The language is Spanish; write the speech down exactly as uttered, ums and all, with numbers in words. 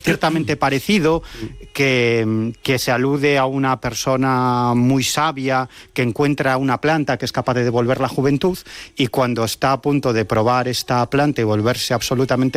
ciertamente parecido, que, que se alude a una persona muy sabia que encuentra una planta que es capaz de devolver la juventud, y cuando está a punto de probar esta planta y volverse absolutamente